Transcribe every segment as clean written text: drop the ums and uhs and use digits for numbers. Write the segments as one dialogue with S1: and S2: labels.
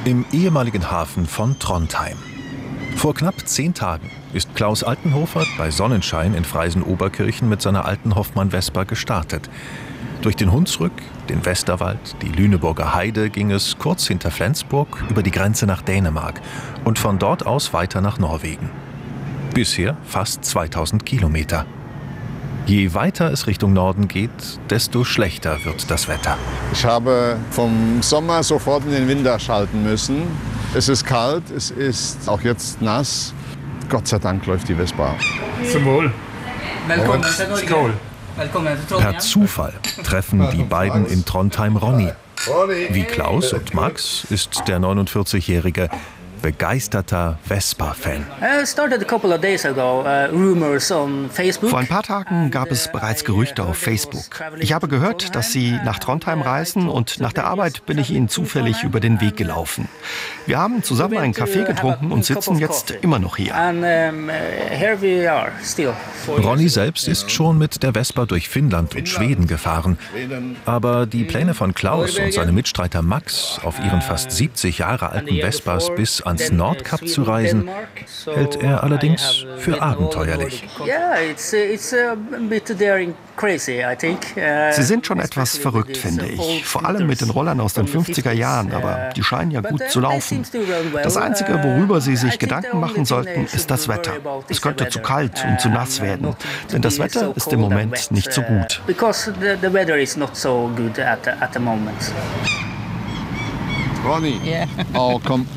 S1: Im ehemaligen Hafen von Trondheim. Vor knapp 10 Tagen ist Klaus Altenhofer bei Sonnenschein in Freisen-Oberkirchen mit seiner alten Hoffmann-Vespa gestartet. Durch den Hunsrück, den Westerwald, die Lüneburger Heide ging es kurz hinter Flensburg über die Grenze nach Dänemark und von dort aus weiter nach Norwegen. Bisher fast 2000 Kilometer. Je weiter es Richtung Norden geht, desto schlechter wird das Wetter.
S2: Ich habe vom Sommer sofort in den Winter schalten müssen. Es ist kalt, es ist auch jetzt nass. Gott sei Dank läuft die Vespa.
S3: Zum Wohl.
S4: Willkommen
S3: Skål.
S1: Per Zufall treffen die beiden in Trondheim Ronny. Wie Klaus und Max ist der 49-Jährige begeisterter Vespa-Fan.
S5: Vor ein paar Tagen gab es bereits Gerüchte auf Facebook. Ich habe gehört, dass Sie nach Trondheim reisen und nach der Arbeit bin ich Ihnen zufällig über den Weg gelaufen. Wir haben zusammen einen Kaffee getrunken und sitzen jetzt immer noch hier.
S1: Ronny selbst ist schon mit der Vespa durch Finnland und Schweden gefahren. Aber die Pläne von Klaus und seinem Mitstreiter Max, auf ihren fast 70 Jahre alten Vespas bis ans Nordkap zu reisen, hält er allerdings für abenteuerlich.
S5: Sie sind schon etwas verrückt, finde ich. Vor allem mit den Rollern aus den 50er Jahren, aber die scheinen ja gut zu laufen. Das Einzige, worüber Sie sich Gedanken machen sollten, ist das Wetter. Es könnte zu kalt und zu nass werden, denn das Wetter ist im Moment nicht so gut.
S2: Ronny, oh komm.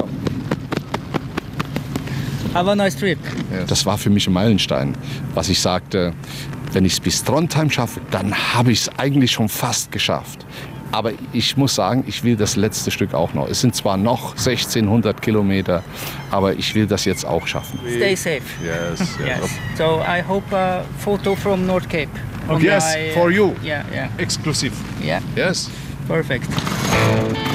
S4: Have a nice trip.
S2: Das war für mich ein Meilenstein, was ich sagte, wenn ich es bis Trondheim schaffe, dann habe ich es eigentlich schon fast geschafft. Aber ich muss sagen, ich will das letzte Stück auch noch. Es sind zwar noch 1600 Kilometer, aber ich will das jetzt auch schaffen.
S4: Stay safe.
S2: Yes.
S4: So I hope a photo from North Cape.
S2: Yes, for you.
S4: Yeah.
S2: Exclusive.
S4: Yeah.
S2: Yes.
S4: Perfect.